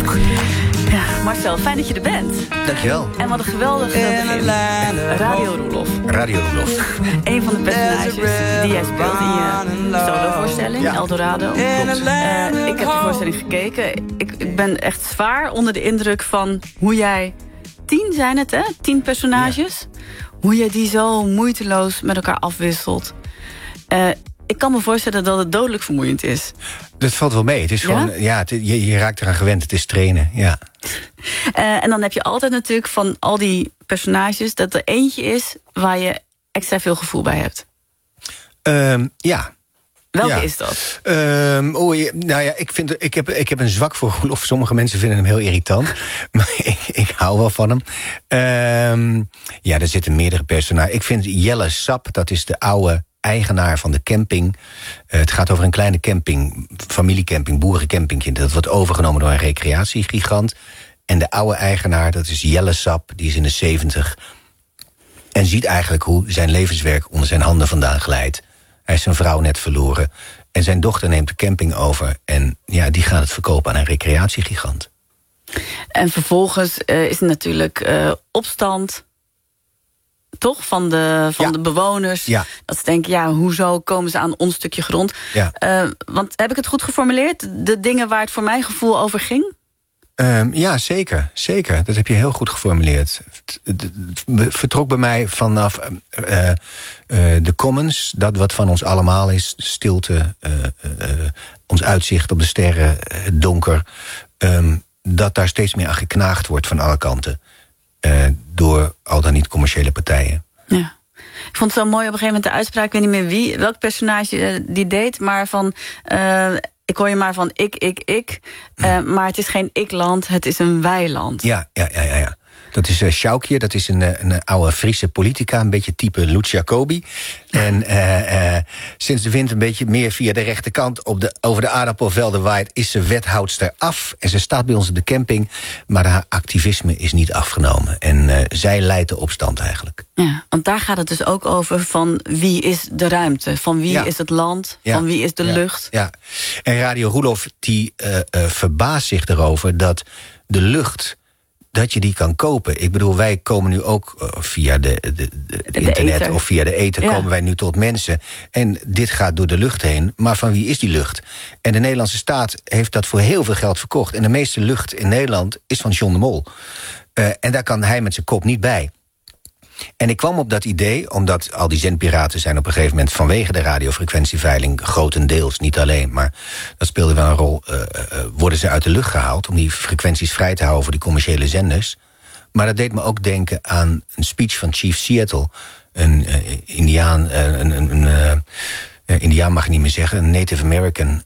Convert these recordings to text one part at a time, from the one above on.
Ja, Marcel, fijn dat je er bent. Dankjewel. En wat een geweldig begin. Radio Roelof. Radio Roelof. Een van de personages die jij speelt in je solovoorstelling, ja. Eldorado. Klopt. Ik heb de voorstelling gekeken. Ik ben echt zwaar onder de indruk van hoe jij... 10 zijn het, hè? 10 personages. Ja. Hoe je die zo moeiteloos met elkaar afwisselt. Ik kan me voorstellen dat het dodelijk vermoeiend is. Dat valt wel mee. Het is gewoon, je raakt eraan gewend. Het is trainen, ja. En dan heb je altijd natuurlijk van al die personages... dat er eentje is waar je extra veel gevoel bij hebt. Ja. Welke is dat? Ik heb een zwak voor Roelof. Sommige mensen vinden hem heel irritant. Maar ik hou wel van hem. Er zitten meerdere personages. Ik vind Jelle Sap, dat is de oude eigenaar van de camping. Het gaat over een kleine camping, familiecamping, boerencampingje. Dat wordt overgenomen door een recreatiegigant. En de oude eigenaar, dat is Jelle Sap, die is in de 70. En ziet eigenlijk hoe zijn levenswerk onder zijn handen vandaan glijdt. Hij is zijn vrouw net verloren. En zijn dochter neemt de camping over. En ja, die gaat het verkopen aan een recreatiegigant. En vervolgens is er natuurlijk opstand... toch, van de bewoners. Ja. Dat ze denken, hoezo komen ze aan ons stukje grond? Ja. Want heb ik het goed geformuleerd? De dingen waar het voor mijn gevoel over ging? Ja, zeker. Zeker. Dat heb je heel goed geformuleerd. Het vertrok bij mij vanaf de commons. Dat wat van ons allemaal is. De stilte, ons uitzicht op de sterren, het donker. Dat daar steeds meer aan geknaagd wordt van alle kanten. Door al dan niet commerciële partijen. Ja. Ik vond het zo mooi op een gegeven moment de uitspraak... ik weet niet meer welk personage die deed... maar van, ik hoor je maar van ik. Maar het is geen ik-land, het is een weiland. Ja. Dat is Sjoukje, dat is een oude Friese politica... een beetje type Loet Jacobi. En sinds de wind een beetje meer via de rechterkant... over de aardappelvelden waait, is ze wethoudster af. En ze staat bij ons op de camping... maar haar activisme is niet afgenomen. En zij leidt de opstand eigenlijk. Ja, want daar gaat het dus ook over van wie is de ruimte? Van wie is het land? Van wie is de lucht? Ja. En Radio Roelof die verbaast zich erover dat de lucht... dat je die kan kopen. Ik bedoel, wij komen nu ook via de internet ether. Of via de ether... komen wij nu tot mensen. En dit gaat door de lucht heen. Maar van wie is die lucht? En de Nederlandse staat heeft dat voor heel veel geld verkocht. En de meeste lucht in Nederland is van John de Mol. En daar kan hij met zijn kop niet bij. En ik kwam op dat idee, omdat al die zendpiraten zijn op een gegeven moment... vanwege de radiofrequentieveiling, grotendeels, niet alleen... maar dat speelde wel een rol, worden ze uit de lucht gehaald... om die frequenties vrij te houden voor die commerciële zenders. Maar dat deed me ook denken aan een speech van Chief Seattle... een Indiaan, Indiaan mag je niet meer zeggen, een Native American...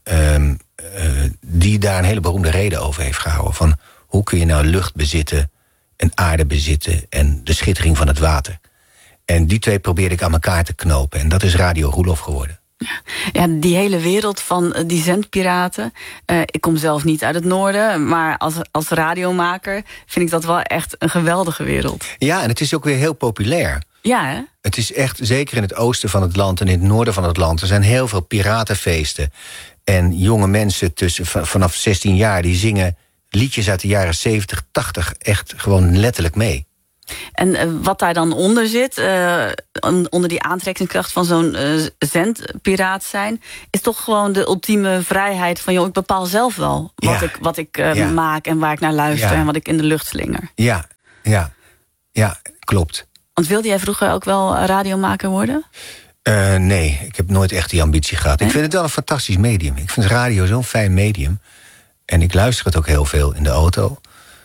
die daar een hele beroemde reden over heeft gehouden... van hoe kun je nou lucht bezitten... en aarde bezitten en de schittering van het water. En die twee probeerde ik aan elkaar te knopen. En dat is Radio Roelof geworden. Ja, die hele wereld van die zendpiraten. Ik kom zelf niet uit het noorden, maar als radiomaker... vind ik dat wel echt een geweldige wereld. Ja, en het is ook weer heel populair. Ja, hè? Het is echt, zeker in het oosten van het land en in het noorden van het land... er zijn heel veel piratenfeesten. En jonge mensen vanaf 16 jaar die zingen... liedjes uit de jaren 70, 80 echt gewoon letterlijk mee. En wat daar dan onder zit, onder die aantrekkingskracht van zo'n zendpiraat zijn... is toch gewoon de ultieme vrijheid van... joh, ik bepaal zelf wel wat ik maak en waar ik naar luister... en wat ik in de lucht slinger. Ja, klopt. Want wilde jij vroeger ook wel radiomaker worden? Nee, ik heb nooit echt die ambitie gehad. Ik vind het wel een fantastisch medium. Ik vind radio zo'n fijn medium... En ik luister het ook heel veel in de auto.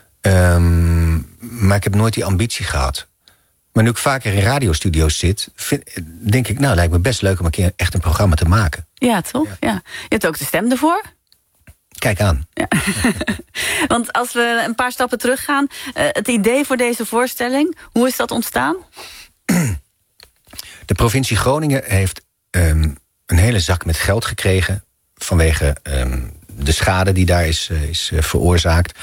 Maar ik heb nooit die ambitie gehad. Maar nu ik vaker in radiostudio's zit... denk ik, lijkt me best leuk om een keer echt een programma te maken. Ja, toch? Ja. Je hebt ook de stem ervoor. Kijk aan. Ja. Want als we een paar stappen teruggaan... het idee voor deze voorstelling, hoe is dat ontstaan? De provincie Groningen heeft een hele zak met geld gekregen... vanwege... de schade die daar is veroorzaakt.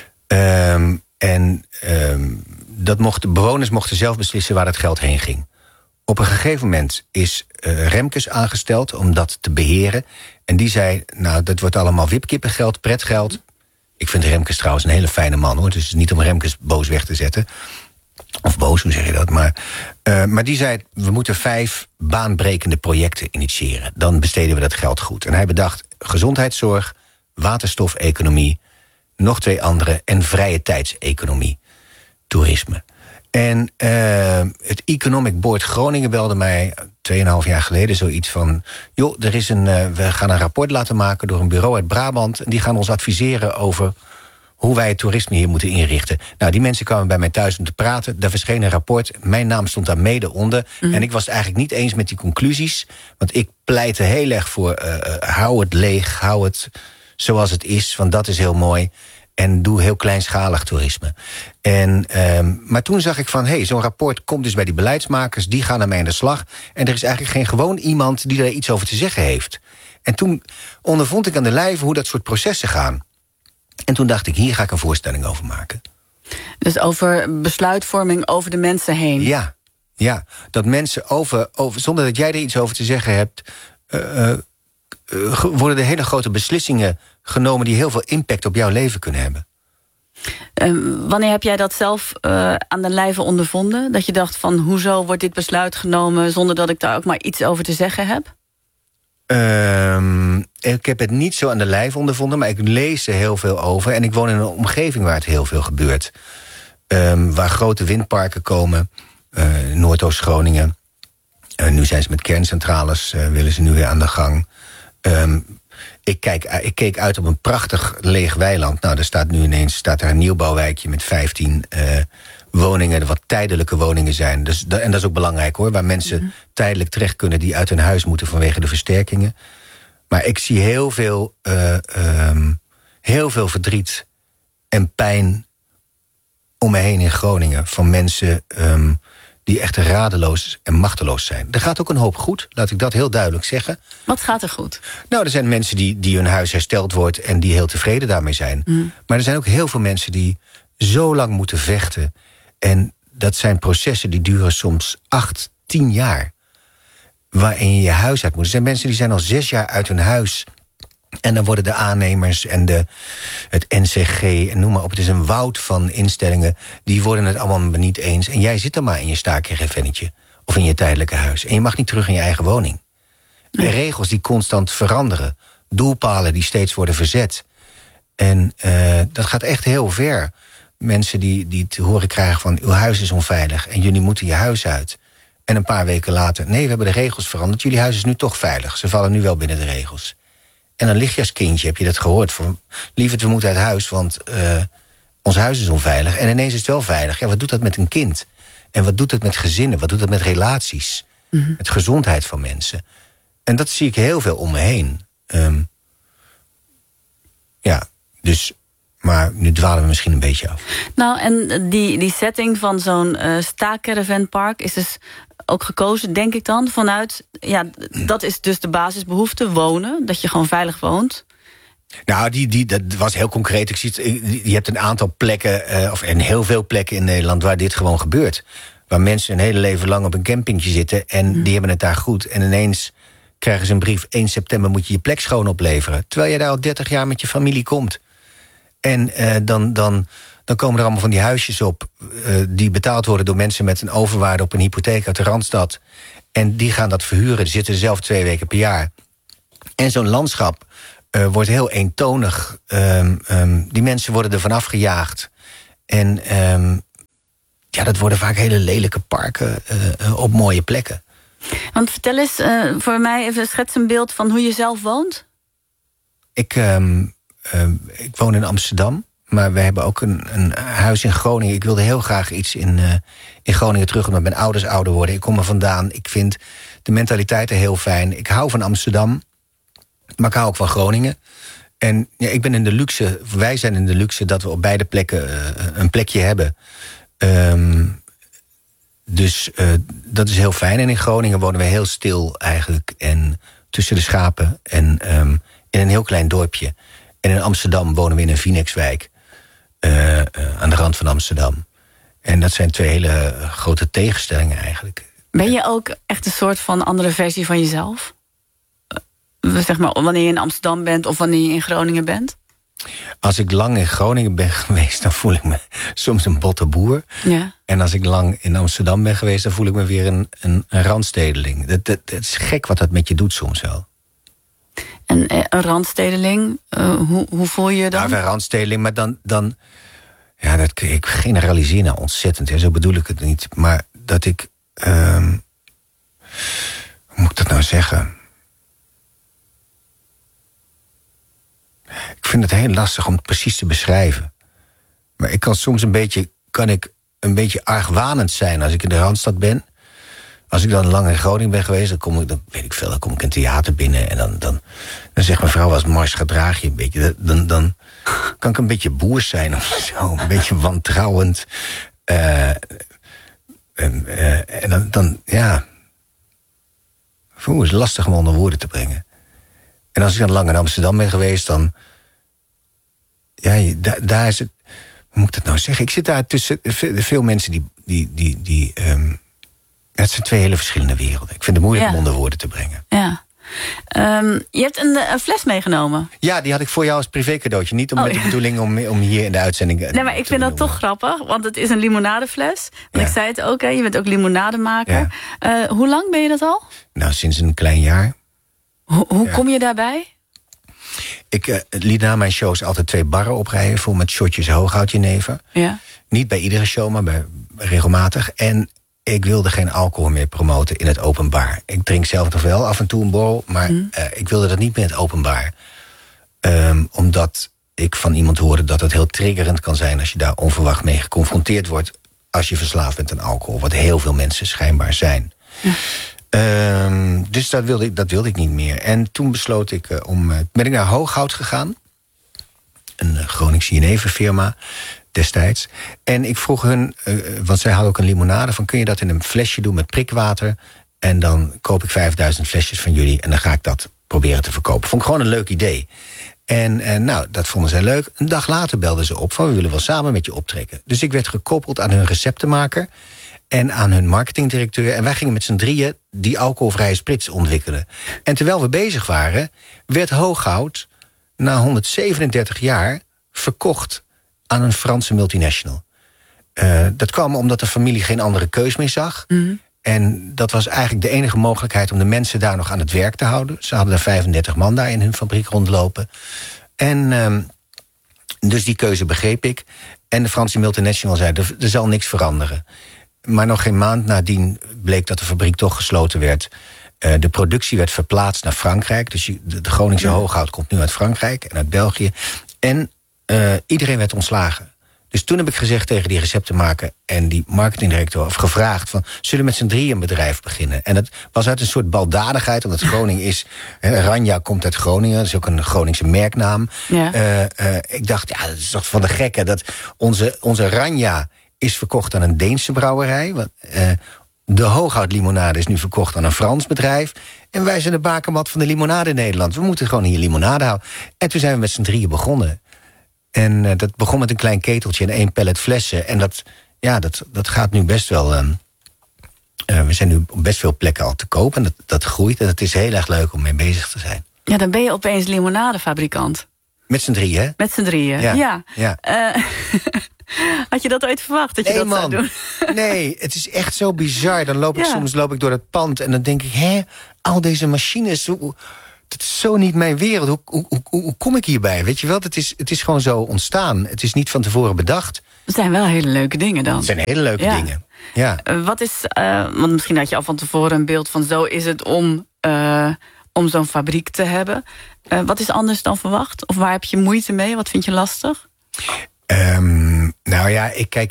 De bewoners mochten zelf beslissen waar het geld heen ging. Op een gegeven moment is Remkes aangesteld om dat te beheren. En die zei, dat wordt allemaal wipkippengeld, pretgeld. Ik vind Remkes trouwens een hele fijne man, hoor. Dus niet om Remkes boos weg te zetten. Of boos, hoe zeg je dat? Maar die zei, we moeten 5 baanbrekende projecten initiëren. Dan besteden we dat geld goed. En hij bedacht gezondheidszorg, waterstofeconomie, nog 2 andere, en vrije tijdseconomie, toerisme. En het Economic Board Groningen belde mij 2,5 jaar geleden zoiets van, joh, we gaan een rapport laten maken door een bureau uit Brabant, en die gaan ons adviseren over hoe wij het toerisme hier moeten inrichten. Nou, die mensen kwamen bij mij thuis om te praten. Daar verscheen een rapport. Mijn naam stond daar mede onder. En ik was het eigenlijk niet eens met die conclusies. Want ik pleitte heel erg voor hou het leeg, hou het zoals het is. Want dat is heel mooi. En doe heel kleinschalig toerisme. Maar toen zag ik van, zo'n rapport komt dus bij die beleidsmakers. Die gaan ermee aan de slag. En er is eigenlijk geen gewoon iemand die daar iets over te zeggen heeft. En toen ondervond ik aan de lijve hoe dat soort processen gaan. En toen dacht ik, hier ga ik een voorstelling over maken. Dus over besluitvorming over de mensen heen? Ja, dat mensen over zonder dat jij er iets over te zeggen hebt, worden er hele grote beslissingen genomen die heel veel impact op jouw leven kunnen hebben. Wanneer heb jij dat zelf aan de lijve ondervonden? Dat je dacht van, hoezo wordt dit besluit genomen zonder dat ik daar ook maar iets over te zeggen heb? Ik heb het niet zo aan de lijf ondervonden, maar ik lees er heel veel over. En ik woon in een omgeving waar het heel veel gebeurt. Waar grote windparken komen, Noordoost-Groningen. Nu zijn ze met kerncentrales, willen ze nu weer aan de gang. Ik keek uit op een prachtig leeg weiland. Nou, er staat nu ineens een nieuwbouwwijkje met 15 woningen, wat tijdelijke woningen zijn. Dus, en dat is ook belangrijk, hoor, waar mensen tijdelijk terecht kunnen die uit hun huis moeten vanwege de versterkingen. Maar ik zie heel veel verdriet en pijn om me heen in Groningen van mensen die echt radeloos en machteloos zijn. Er gaat ook een hoop goed, laat ik dat heel duidelijk zeggen. Wat gaat er goed? Nou, er zijn mensen die hun huis hersteld wordt en die heel tevreden daarmee zijn. Maar er zijn ook heel veel mensen die zo lang moeten vechten. En dat zijn processen die duren soms 8, 10 jaar. Waarin je je huis uit moet. Er zijn mensen die zijn al 6 jaar uit hun huis. En dan worden de aannemers en het NCG en noem maar op. Het is een woud van instellingen. Die worden het allemaal niet eens. En jij zit er maar in je staakkervennetje. Of in je tijdelijke huis. En je mag niet terug in je eigen woning. Nee. Regels die constant veranderen. Doelpalen die steeds worden verzet. En dat gaat echt heel ver. Mensen die te horen krijgen van, uw huis is onveilig en jullie moeten je huis uit. En een paar weken later, nee, we hebben de regels veranderd. Jullie huis is nu toch veilig. Ze vallen nu wel binnen de regels. En dan lig je als kindje, heb je dat gehoord, van, lieverd, we moeten uit huis, want ons huis is onveilig. En ineens is het wel veilig. Ja, wat doet dat met een kind? En wat doet het met gezinnen? Wat doet dat met relaties? Met gezondheid van mensen? En dat zie ik heel veel om me heen. Dus... Maar nu dwalen we misschien een beetje af. Nou, en die setting van zo'n staakcaravanpark is dus ook gekozen, denk ik dan, vanuit... Ja, dat is dus de basisbehoefte, wonen. Dat je gewoon veilig woont. Nou, dat was heel concreet. Je hebt een aantal plekken, en heel veel plekken in Nederland waar dit gewoon gebeurt. Waar mensen een hele leven lang op een campingtje zitten en die hebben het daar goed. En ineens krijgen ze een brief, 1 september moet je je plek schoon opleveren. Terwijl je daar al 30 jaar met je familie komt. En dan komen er allemaal van die huisjes op die betaald worden door mensen met een overwaarde op een hypotheek uit de Randstad. En die gaan dat verhuren. Die zitten er zelf 2 weken per jaar. En zo'n landschap wordt heel eentonig. Die mensen worden er vanaf gejaagd. En dat worden vaak hele lelijke parken op mooie plekken. Want vertel eens voor mij even, schets een beeld van hoe je zelf woont. Ik woon in Amsterdam, maar we hebben ook een huis in Groningen. Ik wilde heel graag iets in Groningen terug, omdat mijn ouders ouder worden. Ik kom er vandaan. Ik vind de mentaliteit er heel fijn. Ik hou van Amsterdam, maar ik hou ook van Groningen. En ja, ik ben in de luxe, wij zijn in de luxe dat we op beide plekken een plekje hebben. Dus dat is heel fijn. En in Groningen wonen we heel stil eigenlijk. En tussen de schapen en in een heel klein dorpje. En in Amsterdam wonen we in een Vinex-wijk. Aan de rand van Amsterdam. En dat zijn 2 hele grote tegenstellingen eigenlijk. Ben je ook echt een soort van andere versie van jezelf? Zeg maar, wanneer je in Amsterdam bent of wanneer je in Groningen bent? Als ik lang in Groningen ben geweest, dan voel ik me soms een botte boer. Ja. En als ik lang in Amsterdam ben geweest, dan voel ik me weer een randstedeling. Dat is gek wat dat met je doet soms wel. En een randstedeling, hoe voel je je dan? Nou, een randstedeling, maar dan ja, ik generaliseer nou ontzettend. Hè, zo bedoel ik het niet. Maar dat ik... hoe moet ik dat nou zeggen? Ik vind het heel lastig om het precies te beschrijven. Maar ik kan soms een beetje argwanend zijn als ik in de Randstad ben. Als ik dan lang in Groningen ben geweest, dan kom ik een theater binnen. En dan zegt mijn vrouw, als Mars gedraag je een beetje. Dan kan ik een beetje boers zijn of zo. Een beetje wantrouwend. En dan ja... Het is lastig om onder woorden te brengen. En als ik dan lang in Amsterdam ben geweest, dan... Ja, daar is het... Hoe moet ik dat nou zeggen? Ik zit daar tussen veel mensen die het zijn twee hele verschillende werelden. Ik vind het moeilijk om onder woorden te brengen. Ja. Je hebt een fles meegenomen. Ja, die had ik voor jou als privécadeautje. Niet met de bedoeling om hier in de uitzending... Nee, maar ik vind dat toch grappig. Want het is een limonadefles. Want ik zei het ook, je bent ook limonademaker. Ja. Hoe lang ben je dat al? Nou, sinds een klein jaar. Hoe kom je daarbij? Ik liet na mijn shows altijd 2 barren oprijden... vol met shotjes hooghoutjenever. Ja. Niet bij iedere show, maar regelmatig. En ik wilde geen alcohol meer promoten in het openbaar. Ik drink zelf nog wel af en toe een borrel... maar ik wilde dat niet meer in het openbaar. Omdat ik van iemand hoorde dat het heel triggerend kan zijn... als je daar onverwacht mee geconfronteerd wordt... als je verslaafd bent aan alcohol. Wat heel veel mensen schijnbaar zijn. Ja. Dus dat wilde ik niet meer. En toen besloot ik ben ik naar Hooghout gegaan. Een Groningse jeneverfirma destijds. En ik vroeg hun, want zij hadden ook een limonade... van kun je dat in een flesje doen met prikwater... en dan koop ik 5000 flesjes van jullie... en dan ga ik dat proberen te verkopen. Vond ik gewoon een leuk idee. En nou, dat vonden zij leuk. Een dag later belden ze op van... we willen wel samen met je optrekken. Dus ik werd gekoppeld aan hun receptenmaker... en aan hun marketingdirecteur. En wij gingen met z'n drieën die alcoholvrije sprits ontwikkelen. En terwijl we bezig waren, werd Hooghout... na 137 jaar verkocht aan een Franse multinational. Dat kwam omdat de familie geen andere keus meer zag. Mm-hmm. En dat was eigenlijk de enige mogelijkheid... om de mensen daar nog aan het werk te houden. Ze hadden er 35 man daar in hun fabriek rondlopen. En dus die keuze begreep ik. En de Franse multinational zei, er zal niks veranderen. Maar nog geen maand nadien bleek dat de fabriek toch gesloten werd. De productie werd verplaatst naar Frankrijk. Dus de Groningse Hooghout komt nu uit Frankrijk en uit België. En iedereen werd ontslagen. Dus toen heb ik gezegd tegen die receptenmaker en die marketingdirecteur... of gevraagd van, zullen we met z'n drieën een bedrijf beginnen? En dat was uit een soort baldadigheid, omdat Groningen is... Ranja komt uit Groningen, dat is ook een Groningse merknaam. Ja. Ik dacht, ja, dat is toch van de gekke... dat onze Ranja is verkocht aan een Deense brouwerij. De Hooghout-limonade is nu verkocht aan een Frans bedrijf. En wij zijn de bakermat van de limonade in Nederland. We moeten gewoon hier limonade houden. En toen zijn we met z'n drieën begonnen. En dat begon met een klein keteltje en 1 pallet flessen. En dat gaat nu best wel... we zijn nu op best veel plekken al te koop. En dat groeit. En het is heel erg leuk om mee bezig te zijn. Ja, dan ben je opeens limonadefabrikant. Met z'n drieën, hè? Met z'n drieën, ja. Had je dat ooit verwacht, dat je dat zou doen? Nee, het is echt zo bizar. Dan soms loop ik door het pand en dan denk ik... al deze machines... Het is zo niet mijn wereld. Hoe kom ik hierbij? Weet je wel, het is gewoon zo ontstaan. Het is niet van tevoren bedacht. Het zijn wel hele leuke dingen dan. Het zijn hele leuke dingen. Ja. Wat is, want misschien had je al van tevoren een beeld van... zo is het om zo'n fabriek te hebben. Wat is anders dan verwacht? Of waar heb je moeite mee? Wat vind je lastig? Nou ja,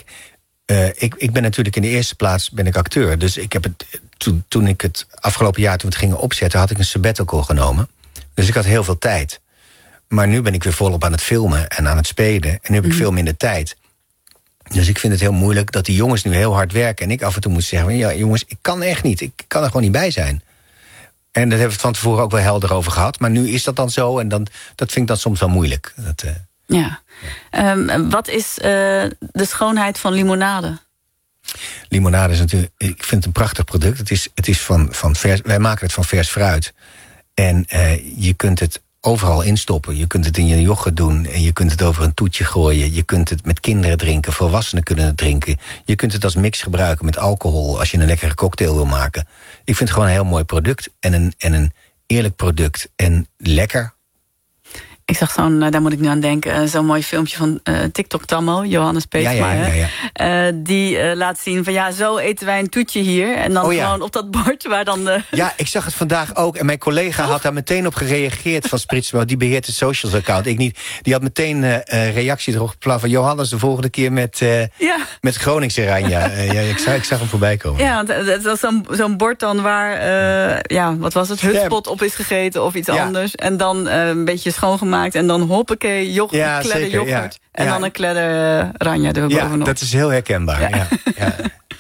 ik ben natuurlijk in de eerste plaats acteur. Dus ik heb het toen ik het afgelopen jaar, toen we het gingen opzetten... had ik een sabbatical genomen. Dus ik had heel veel tijd. Maar nu ben ik weer volop aan het filmen en aan het spelen. En nu heb ik veel minder tijd. Dus ik vind het heel moeilijk dat die jongens nu heel hard werken... en ik af en toe moet zeggen, ja jongens, ik kan echt niet. Ik kan er gewoon niet bij zijn. En daar hebben we het van tevoren ook wel helder over gehad. Maar nu is dat dan zo en dat vind ik dan soms wel moeilijk. Ja. Wat is de schoonheid van limonade? Limonade is natuurlijk, ik vind het een prachtig product. Het is van vers. Wij maken het van vers fruit. En je kunt het overal instoppen. Je kunt het in je yoghurt doen en je kunt het over een toetje gooien. Je kunt het met kinderen drinken, volwassenen kunnen het drinken. Je kunt het als mix gebruiken met alcohol als je een lekkere cocktail wil maken. Ik vind het gewoon een heel mooi product en een eerlijk product en lekker. Ik zag daar moet ik nu aan denken, zo'n mooi filmpje van TikTok-Tammo, Johannes Peetsma. Die laat zien van zo eten wij een toetje hier. En dan gewoon op dat bord waar dan... Ja, ik zag het vandaag ook. En mijn collega had daar meteen op gereageerd van Spritsma. Die beheert het socials account, ik niet. Die had meteen reactie erop geplaatst van Johannes de volgende keer met Groningse Ranja. Ik zag hem voorbij komen. Ja, want het was zo'n bord dan waar, wat was het, hutspot op is gegeten of iets anders. En dan een beetje schoongemaakt. En dan hoppakee, kledder yoghurt. En dan een kledder Ranja erbovenop. Ja, dat is heel herkenbaar. Ja.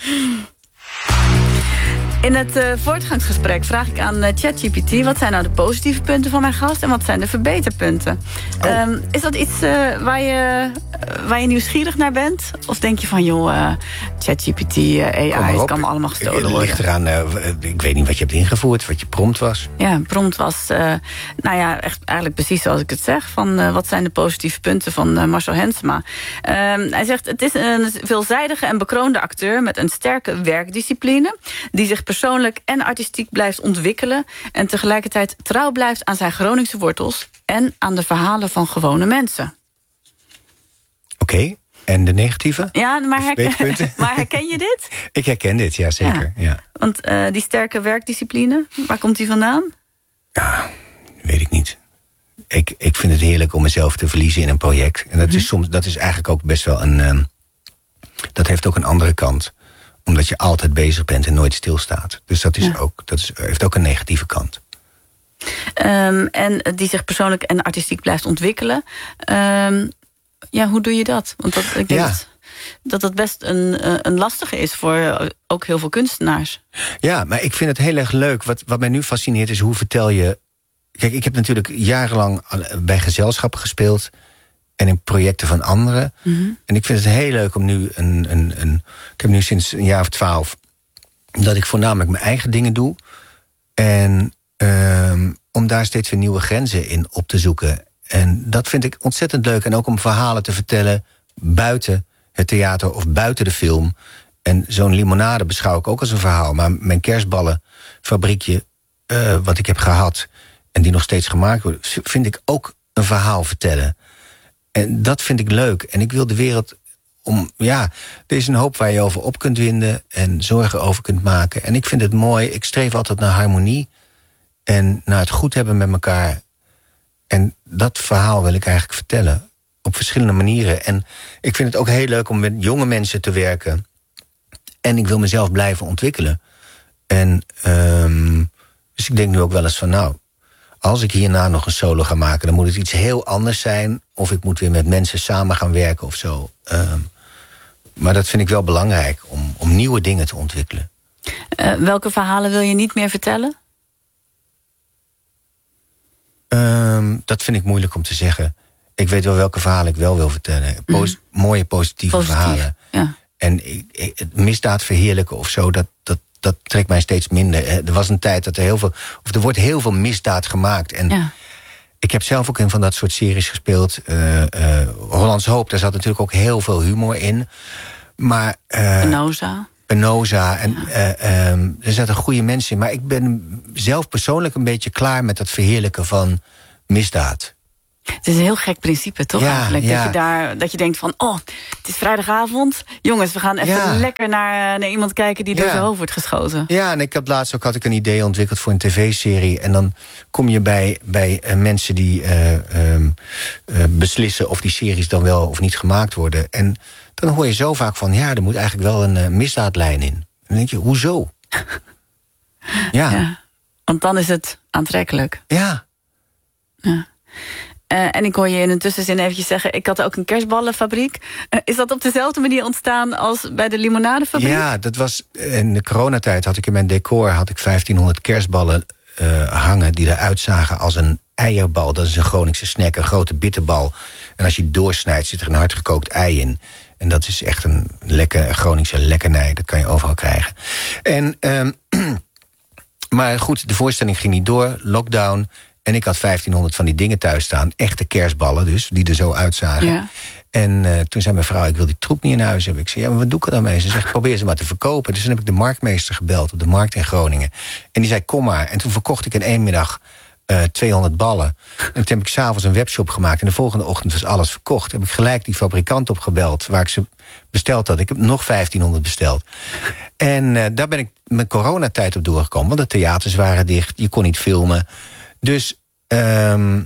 In het voortgangsgesprek vraag ik aan ChatGPT... wat zijn nou de positieve punten van mijn gast... en wat zijn de verbeterpunten? Is dat iets waar je nieuwsgierig naar bent? Of denk je van, ChatGPT, AI, het kan me allemaal gestolen worden? Het ligt eraan, ik weet niet wat je hebt ingevoerd... wat je prompt was. Ja, prompt was, echt eigenlijk precies zoals ik het zeg... van wat zijn de positieve punten van Marcel Hensema. Hij zegt, het is een veelzijdige en bekroonde acteur... met een sterke werkdiscipline... die zich persoonlijk en artistiek blijft ontwikkelen... en tegelijkertijd trouw blijft aan zijn Groningse wortels... en aan de verhalen van gewone mensen. Oké, en de negatieve? Ja, maar herken je dit? Ik herken dit, ja, zeker. Ja. Want die sterke werkdiscipline, waar komt die vandaan? Ja, weet ik niet. Ik vind het heerlijk om mezelf te verliezen in een project. En dat is eigenlijk ook best wel een... dat heeft ook een andere kant. Omdat je altijd bezig bent en nooit stilstaat. Dus dat heeft ook een negatieve kant. En die zich persoonlijk en artistiek blijft ontwikkelen. Hoe doe je dat? Want ik denk dat best een lastige is voor ook heel veel kunstenaars. Ja, maar ik vind het heel erg leuk. Wat mij nu fascineert is, hoe vertel je... Kijk, ik heb natuurlijk jarenlang bij gezelschappen gespeeld... en in projecten van anderen. Mm-hmm. En ik vind het heel leuk om nu ik heb nu sinds een jaar of 12... dat ik voornamelijk mijn eigen dingen doe. En om daar steeds weer nieuwe grenzen in op te zoeken. En dat vind ik ontzettend leuk. En ook om verhalen te vertellen buiten het theater of buiten de film. En zo'n limonade beschouw ik ook als een verhaal. Maar mijn kerstballenfabriekje, wat ik heb gehad... en die nog steeds gemaakt wordt... vind ik ook een verhaal vertellen. En dat vind ik leuk. En ik wil de wereld er is een hoop waar je over op kunt winden... en zorgen over kunt maken. En ik vind het mooi. Ik streef altijd naar harmonie... en naar het goed hebben met elkaar. En dat verhaal wil ik eigenlijk vertellen. Op verschillende manieren. En ik vind het ook heel leuk om met jonge mensen te werken. En ik wil mezelf blijven ontwikkelen. En dus ik denk nu ook wel eens van... als ik hierna nog een solo ga maken... dan moet het iets heel anders zijn. Of ik moet weer met mensen samen gaan werken of zo. Maar dat vind ik wel belangrijk. Om nieuwe dingen te ontwikkelen. Welke verhalen wil je niet meer vertellen? Dat vind ik moeilijk om te zeggen. Ik weet wel welke verhalen ik wel wil vertellen. Mooie, positieve verhalen. Ja. En misdaad verheerlijken of zo... Dat trekt mij steeds minder. Er was een tijd dat er wordt heel veel misdaad gemaakt. En ik heb zelf ook in van dat soort series gespeeld. Hollands Hoop, daar zat natuurlijk ook heel veel humor in. Maar... Penosa. En er zaten goede mensen in. Maar ik ben zelf persoonlijk een beetje klaar met dat verheerlijken van misdaad. Het is een heel gek principe, toch? Eigenlijk? Dat je denkt van, het is vrijdagavond. Jongens, we gaan even lekker naar iemand kijken die door zijn hoofd wordt geschoten. Ja, en ik had laatst ook een idee ontwikkeld voor een tv-serie. En dan kom je bij mensen die beslissen of die series dan wel of niet gemaakt worden. En dan hoor je zo vaak van, er moet eigenlijk wel een misdaadlijn in. En dan denk je, hoezo? Ja, want dan is het aantrekkelijk. Ja. En ik hoor je in een tussenzin eventjes zeggen... ik had ook een kerstballenfabriek. Is dat op dezelfde manier ontstaan als bij de limonadefabriek? Ja, dat was in de coronatijd had ik in mijn decor 1500 kerstballen hangen... die eruit zagen als een eierbal. Dat is een Groningse snack, een grote bitterbal. En als je doorsnijdt zit er een hardgekookt ei in. En dat is echt een Groningse lekkernij. Dat kan je overal krijgen. En, maar goed, de voorstelling ging niet door. Lockdown... En ik had 1500 van die dingen thuis staan. Echte kerstballen dus, die er zo uitzagen. Ja. En toen zei mijn vrouw, ik wil die troep niet in huis hebben. Ik zei, ja, maar wat doe ik er dan mee? Ze zegt, probeer ze maar te verkopen. Dus toen heb ik de marktmeester gebeld op de markt in Groningen. En die zei, kom maar. En toen verkocht ik in 1 middag 200 ballen. En toen heb ik 's avonds een webshop gemaakt. En de volgende ochtend was alles verkocht. Toen heb ik gelijk die fabrikant opgebeld waar ik ze besteld had. Ik heb nog 1500 besteld. En daar ben ik mijn coronatijd op doorgekomen. Want de theaters waren dicht, je kon niet filmen. Dus en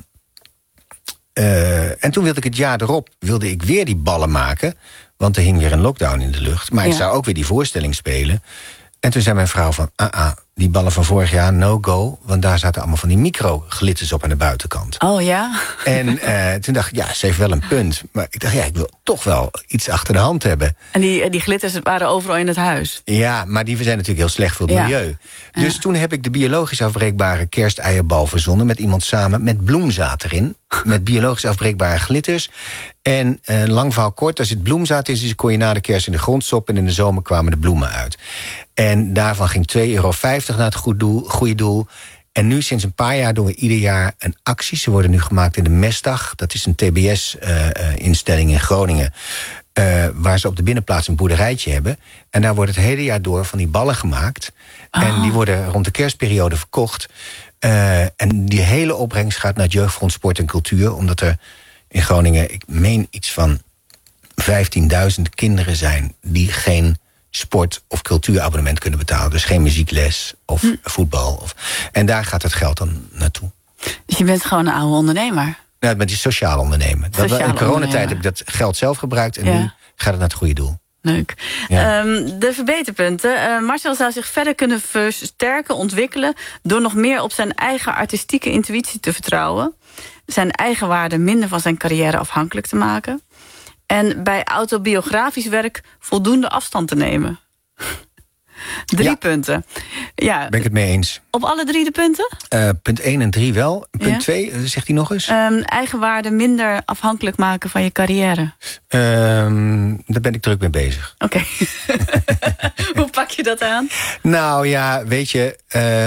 toen wilde ik het jaar erop weer die ballen maken. Want er hing weer een lockdown in de lucht. Maar ik zou ook weer die voorstelling spelen. En toen zei mijn vrouw van, die ballen van vorig jaar, no go. Want daar zaten allemaal van die micro-glitters op aan de buitenkant. Oh ja? En toen dacht ik, ja, ze heeft wel een punt. Maar ik dacht, ja, ik wil toch wel iets achter de hand hebben. En die glitters waren overal in het huis? Ja, maar die zijn natuurlijk heel slecht voor het milieu. Dus toen heb ik de biologisch afbreekbare kersteierbal verzonnen met iemand samen, met bloemzaad erin. Met biologisch afbreekbare glitters. En lang verhaal kort, als het bloemzaad is, kon je na de kerst in de grond stoppen en in de zomer kwamen de bloemen uit. En daarvan ging €2,50 naar het goede doel. En nu sinds een paar jaar doen we ieder jaar een actie. Ze worden nu gemaakt in de Mestdag. Dat is een TBS-instelling in Groningen. Waar ze op de binnenplaats een boerderijtje hebben. En daar wordt het hele jaar door van die ballen gemaakt. En die worden rond de kerstperiode verkocht. En die hele opbrengst gaat naar het Jeugdfonds Sport en Cultuur. Omdat er in Groningen, ik meen iets van 15.000 kinderen zijn die geen sport- of cultuurabonnement kunnen betalen. Dus geen muziekles of voetbal. En daar gaat het geld dan naartoe. Dus je bent gewoon een oude ondernemer? Ja, ik ben die sociaal ondernemer. In coronatijd heb ik dat geld zelf gebruikt. En nu gaat het naar het goede doel. Leuk. Ja. De verbeterpunten. Marcel zou zich verder kunnen versterken, ontwikkelen, door nog meer op zijn eigen artistieke intuïtie te vertrouwen. Zijn eigen waarde minder van zijn carrière afhankelijk te maken. En bij autobiografisch werk voldoende afstand te nemen. 3 punten. Ja. Ben ik het mee eens. Op alle 3 de punten? Punt 1 en 3 wel. Punt 2, zegt hij nog eens? Eigenwaarde minder afhankelijk maken van je carrière. Daar ben ik druk mee bezig. Oké. Hoe pak je dat aan? Nou ja, weet je,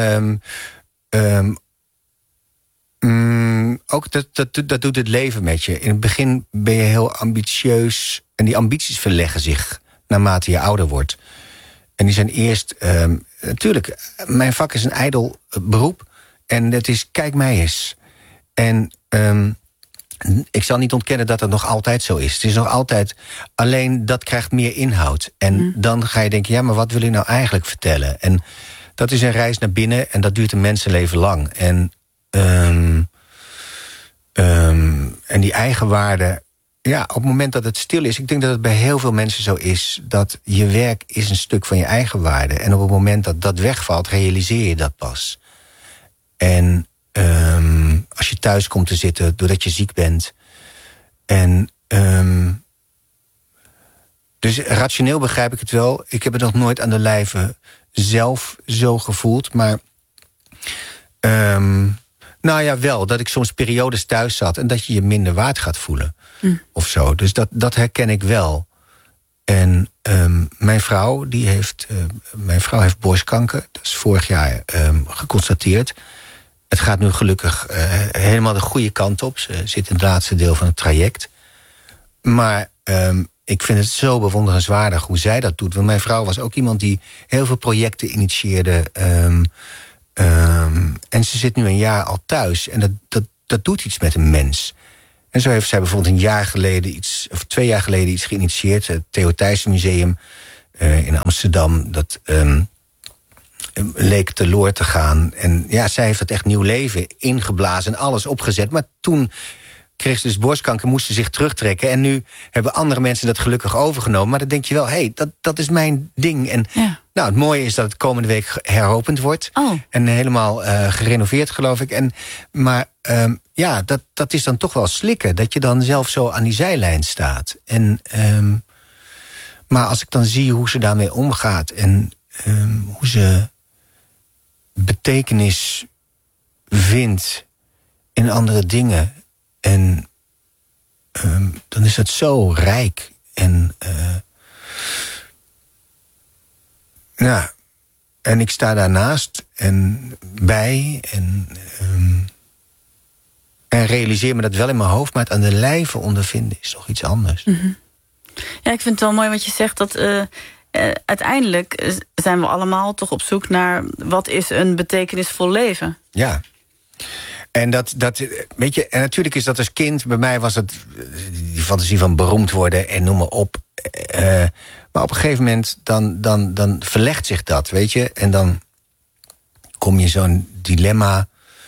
ook dat doet het leven met je. In het begin ben je heel ambitieus. En die ambities verleggen zich naarmate je ouder wordt. En die zijn eerst, natuurlijk, mijn vak is een ijdel beroep. En het is, kijk mij eens. En ik zal niet ontkennen dat dat nog altijd zo is. Het is nog altijd, alleen dat krijgt meer inhoud. En dan ga je denken, ja, maar wat wil ik nou eigenlijk vertellen? En dat is een reis naar binnen en dat duurt een mensenleven lang. En die eigenwaarde, ja, op het moment dat het stil is, ik denk dat het bij heel veel mensen zo is, dat je werk is een stuk van je eigenwaarde. En op het moment dat dat wegvalt, realiseer je dat pas. En als je thuis komt te zitten doordat je ziek bent. En dus rationeel begrijp ik het wel. Ik heb het nog nooit aan de lijve zelf zo gevoeld. Maar nou ja, wel. Dat ik soms periodes thuis zat en dat je je minder waard gaat voelen. Of zo. Dus dat herken ik wel. En mijn vrouw heeft borstkanker. Dat is vorig jaar geconstateerd. Het gaat nu gelukkig helemaal de goede kant op. Ze zit in het laatste deel van het traject. Maar ik vind het zo bewonderenswaardig hoe zij dat doet. Want mijn vrouw was ook iemand die heel veel projecten initieerde. En ze zit nu een jaar al thuis. En dat doet iets met een mens. En zo heeft zij bijvoorbeeld 2 jaar geleden iets geïnitieerd. Het Theo Thijssen Museum in Amsterdam. Dat leek teloor te gaan. En ja, zij heeft het echt nieuw leven ingeblazen en alles opgezet. Maar toen kreeg ze dus borstkanker, moest ze zich terugtrekken. En nu hebben andere mensen dat gelukkig overgenomen. Maar dan denk je wel, hé, dat is mijn ding. En nou, het mooie is dat het komende week heropend wordt. En helemaal gerenoveerd, geloof ik. Maar ja, dat is dan toch wel slikken. Dat je dan zelf zo aan die zijlijn staat. Maar als ik dan zie hoe ze daarmee omgaat en hoe ze betekenis vindt in andere dingen. En dan is het zo rijk. En en ik sta daarnaast en bij. En En realiseer me dat wel in mijn hoofd, maar het aan de lijve ondervinden is toch iets anders. Mm-hmm. Ja, ik vind het wel mooi wat je zegt, dat uiteindelijk zijn we allemaal toch op zoek naar wat is een betekenisvol leven. Ja. En dat weet je, en natuurlijk is dat als kind, bij mij was het die fantasie van beroemd worden en noem maar op. Maar op een gegeven moment dan verlegt zich dat, weet je. En dan kom je zo'n dilemma.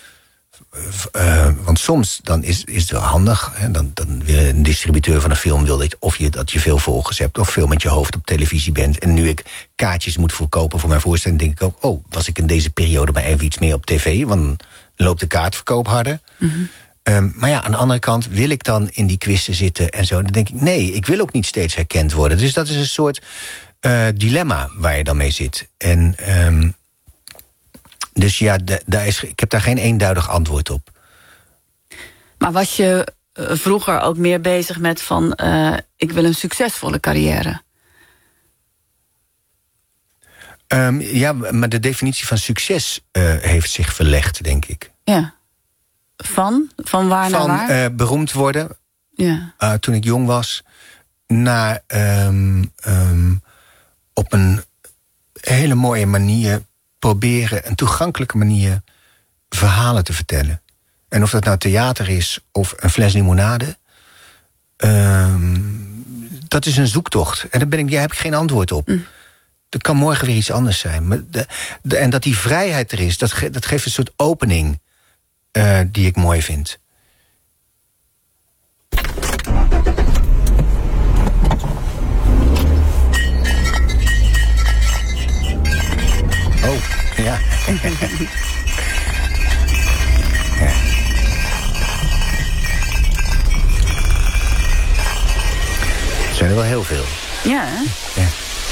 Want soms dan is het wel handig. Hè, dan wil een distributeur van een film wil dat je veel volgers hebt of veel met je hoofd op televisie bent. En nu ik kaartjes moet verkopen voor mijn voorstelling, denk ik ook, was ik in deze periode maar even iets meer op tv, want dan loopt de kaartverkoop harder. Mm-hmm. Maar ja, aan de andere kant wil ik dan in die quizzen zitten en zo. Dan denk ik, nee, ik wil ook niet steeds herkend worden. Dus dat is een soort dilemma waar je dan mee zit. En dus ja, ik heb daar geen eenduidig antwoord op. Maar was je vroeger ook meer bezig met van, ik wil een succesvolle carrière? Ja, maar de definitie van succes heeft zich verlegd, denk ik. Ja. Van waar naar waar? Van beroemd worden, ja. Toen ik jong was, naar op een hele mooie manier proberen, een toegankelijke manier, verhalen te vertellen. En of dat nou theater is of een fles limonade, dat is een zoektocht. En daar heb ik geen antwoord op. Er kan morgen weer iets anders zijn. Maar en dat die vrijheid er is, dat geeft een soort opening die ik mooi vind. Oh, ja. Ja. Er zijn er wel heel veel. Ja, hè? Ja.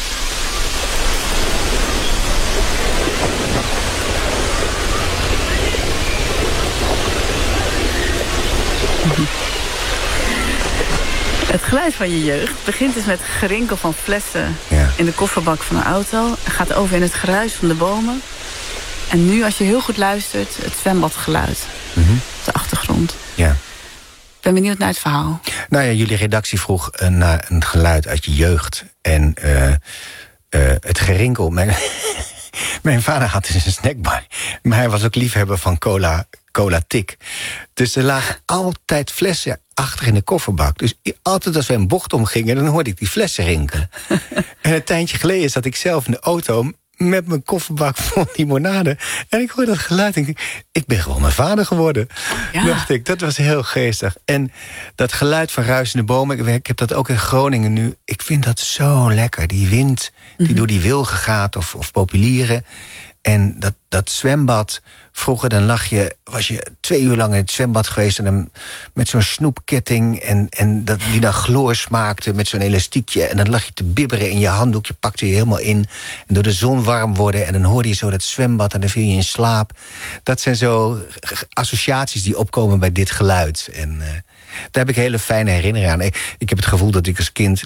Het geluid van je jeugd begint dus met het gerinkel van flessen in de kofferbak van een auto. Gaat over in het geruis van de bomen. En nu, als je heel goed luistert, het zwembadgeluid op de achtergrond. Ja. Ik ben benieuwd naar het verhaal. Nou ja, jullie redactie vroeg naar een geluid uit je jeugd. En het gerinkel. Mijn vader had dus een snackbar. Maar hij was ook liefhebber van cola tik. Dus er lagen altijd flessen achter in de kofferbak. Dus altijd als we een bocht omgingen, dan hoorde ik die flessen rinkelen. En een tijdje geleden zat ik zelf in de auto met mijn kofferbak vol limonade. En ik hoorde dat geluid en ik ben gewoon mijn vader geworden. Ja. Dacht ik, dat was heel geestig. En dat geluid van ruisende bomen, ik heb dat ook in Groningen nu. Ik vind dat zo lekker. Die wind die door die wilgen gaat of populieren. En dat zwembad, vroeger dan was je 2 uur lang in het zwembad geweest en dan met zo'n snoepketting en die dan chloor smaakte met zo'n elastiekje. En dan lag je te bibberen in je handdoek, je pakte je helemaal in. En door de zon warm worden en dan hoorde je zo dat zwembad en dan viel je in slaap. Dat zijn zo associaties die opkomen bij dit geluid. En daar heb ik hele fijne herinneringen aan. Ik heb het gevoel dat ik als kind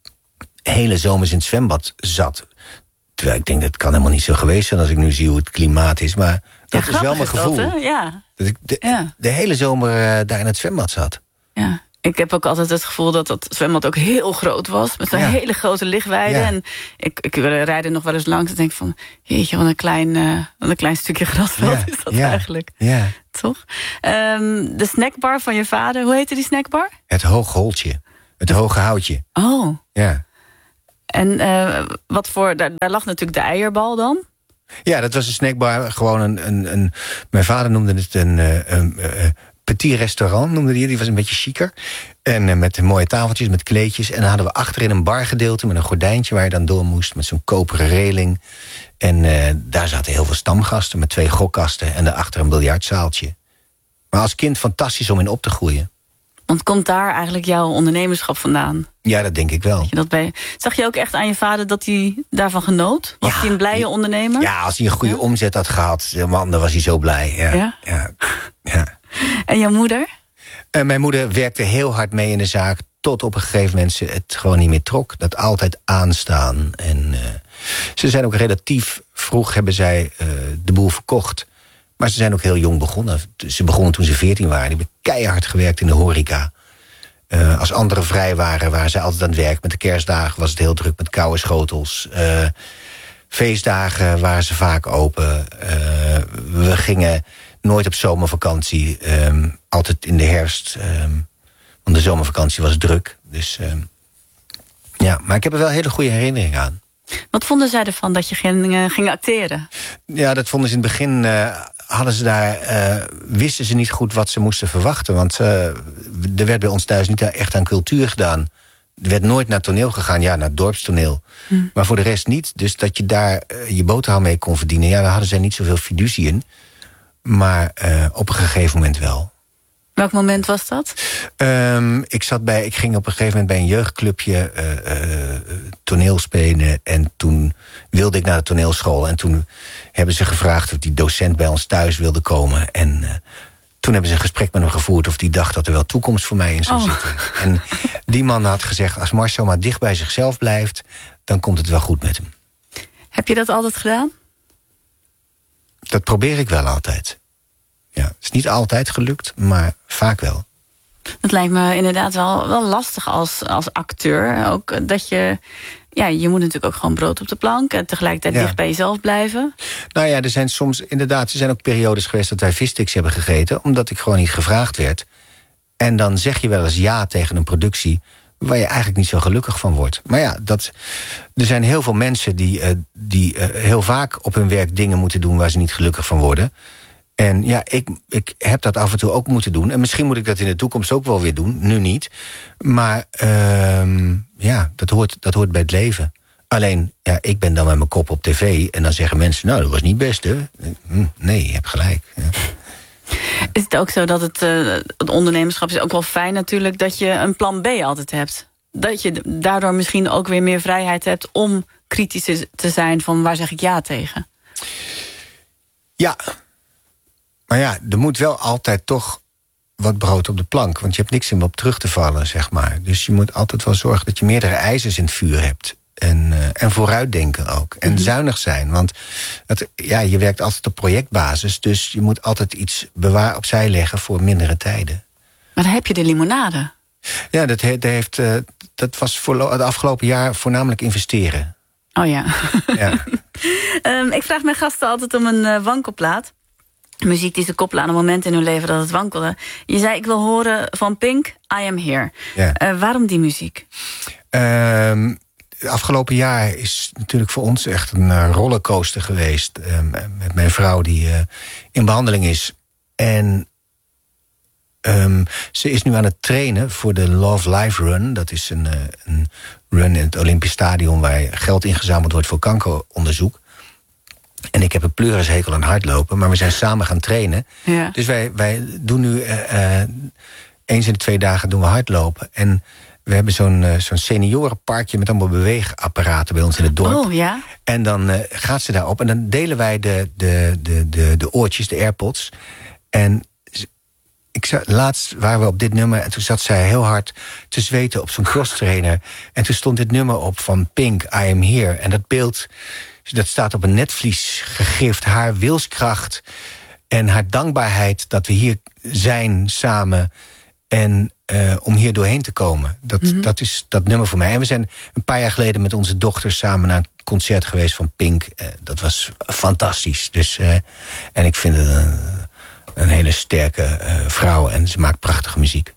hele zomers in het zwembad zat. Terwijl ik denk, dat kan helemaal niet zo geweest zijn als ik nu zie hoe het klimaat is. Maar dat is wel mijn gevoel. Dat, ja. Dat ik de hele zomer daar in het zwembad zat. Ja. Ik heb ook altijd het gevoel dat dat zwembad ook heel groot was. Met een hele grote lichtweide. Ja. En ik rijd er nog wel eens langs en denk van, jeetje, wat een klein stukje grasveld is dat eigenlijk. Ja. Toch? De snackbar van je vader, hoe heette die snackbar? Het Hoge Holtje. Het Hoge Houtje. Oh. Ja. En daar lag natuurlijk de eierbal dan? Ja, dat was een snackbar. Gewoon mijn vader noemde het een petit restaurant, noemde die was een beetje chiquer. En met mooie tafeltjes, met kleedjes. En dan hadden we achterin een bargedeelte met een gordijntje waar je dan door moest, met zo'n koperen reling. En daar zaten heel veel stamgasten met 2 gokkasten en daarachter een biljartzaaltje. Maar als kind fantastisch om in op te groeien. Want komt daar eigenlijk jouw ondernemerschap vandaan? Ja, dat denk ik wel. Zag je ook echt aan je vader dat hij daarvan genoot? Was hij een blije ondernemer? Ja, als hij een goede omzet had gehad, man, dan was hij zo blij. Ja. En jouw moeder? Mijn moeder werkte heel hard mee in de zaak, tot op een gegeven moment ze het gewoon niet meer trok. Dat altijd aanstaan. En ze zijn ook relatief vroeg hebben zij de boel verkocht. Maar ze zijn ook heel jong begonnen. Ze begonnen toen ze 14 waren. Die hebben keihard gewerkt in de horeca. Als anderen vrij waren ze altijd aan het werk. Met de kerstdagen was het heel druk met koude schotels. Feestdagen waren ze vaak open. We gingen nooit op zomervakantie. Altijd in de herfst. Want de zomervakantie was druk. Dus ja, maar ik heb er wel hele goede herinneringen aan. Wat vonden zij ervan dat je ging acteren? Ja, dat vonden ze in het begin... wisten ze niet goed wat ze moesten verwachten. Want er werd bij ons thuis niet echt aan cultuur gedaan. Er werd nooit naar toneel gegaan, naar het dorpstoneel. Maar voor de rest niet. Dus dat je daar je boterham mee kon verdienen... daar hadden zij niet zoveel fiducie in. Maar op een gegeven moment wel. Welk moment was dat? Ik ging op een gegeven moment bij een jeugdclubje toneel spelen. En toen wilde ik naar de toneelschool. En toen hebben ze gevraagd of die docent bij ons thuis wilde komen. En toen hebben ze een gesprek met hem gevoerd... of die dacht dat er wel toekomst voor mij in zou zitten. En die man had gezegd... als Marcel maar dicht bij zichzelf blijft... dan komt het wel goed met hem. Heb je dat altijd gedaan? Dat probeer ik wel altijd. Ja, het is niet altijd gelukt, maar vaak wel. Het lijkt me inderdaad wel lastig als acteur. Ook dat je... Ja, je moet natuurlijk ook gewoon brood op de plank... en tegelijkertijd dicht bij jezelf blijven. Nou ja, er zijn ook periodes geweest... dat wij vissticks hebben gegeten... omdat ik gewoon niet gevraagd werd. En dan zeg je wel eens ja tegen een productie... waar je eigenlijk niet zo gelukkig van wordt. Maar ja, er zijn heel veel mensen die heel vaak op hun werk dingen moeten doen... waar ze niet gelukkig van worden... En ja, ik heb dat af en toe ook moeten doen. En misschien moet ik dat in de toekomst ook wel weer doen. Nu niet. Maar dat hoort bij het leven. Alleen, ik ben dan met mijn kop op tv... en dan zeggen mensen, nou, dat was niet best, hè? Nee, je hebt gelijk. Ja. Is het ook zo dat het ondernemerschap is ook wel fijn natuurlijk... dat je een plan B altijd hebt? Dat je daardoor misschien ook weer meer vrijheid hebt... om kritisch te zijn van waar zeg ik ja tegen? Ja. Maar ja, er moet wel altijd toch wat brood op de plank. Want je hebt niks om op terug te vallen, zeg maar. Dus je moet altijd wel zorgen dat je meerdere ijzers in het vuur hebt. En vooruitdenken ook. En zuinig zijn. Want je werkt altijd op projectbasis. Dus je moet altijd iets opzij leggen voor mindere tijden. Maar dan heb je de limonade. Ja, dat was voor het afgelopen jaar voornamelijk investeren. Oh ja. Ik vraag mijn gasten altijd om een wankelplaat. Muziek die ze koppelen aan een moment in hun leven dat het wankelde. Je zei, ik wil horen van Pink, I Am Here. Ja. Waarom die muziek? Het afgelopen jaar is natuurlijk voor ons echt een rollercoaster geweest. Met mijn vrouw die in behandeling is. En ze is nu aan het trainen voor de Love Life Run. Dat is een run in het Olympisch Stadion... waar geld ingezameld wordt voor kankeronderzoek. En ik heb een pleurishekel aan hardlopen, maar we zijn samen gaan trainen. Ja. Dus wij doen nu eens in de 2 dagen doen we hardlopen. En we hebben zo'n seniorenparkje met allemaal beweegapparaten bij ons in het dorp. Oh, ja? En dan gaat ze daarop en dan delen wij de oortjes, de AirPods. En laatst waren we op dit nummer en toen zat zij heel hard te zweten op zo'n crosstrainer. En toen stond dit nummer op van Pink, I Am Here. En dat beeld... dat staat op een netvlies gegrift. Haar wilskracht en haar dankbaarheid dat we hier zijn samen. En om hier doorheen te komen. Dat is dat nummer voor mij. En we zijn een paar jaar geleden met onze dochter samen naar een concert geweest van Pink. Dat was fantastisch. Dus, en ik vind het een hele sterke vrouw. En ze maakt prachtige muziek.